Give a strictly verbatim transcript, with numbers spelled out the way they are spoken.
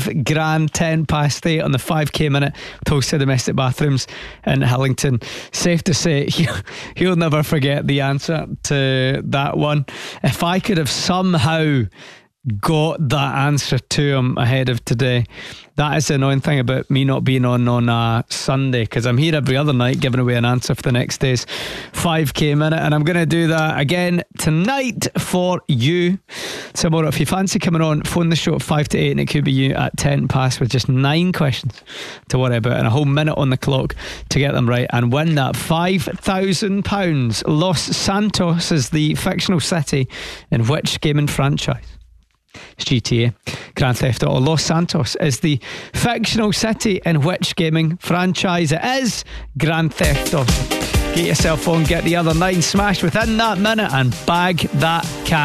five grand, ten past eight on the five K minute. Toast to domestic bathrooms in Hillington. Safe to say he'll never forget the answer to that one. If I could have somehow got that answer to him ahead of today. That is the annoying thing about me not being on on a Sunday, because I'm here every other night giving away an answer for the next day's five K minute, and I'm going to do that again tonight for you. Tomorrow, if you fancy coming on, phone the show at five to eight, and it could be you at ten past with just nine questions to worry about and a whole minute on the clock to get them right and win that five thousand pounds. Los Santos is the fictional city in which gaming franchise? It's G T A, Grand Theft Auto. Los Santos is the fictional city in which gaming franchise? It is Grand Theft Auto. Get yourself on, get the other nine smashed within that minute and bag that cash.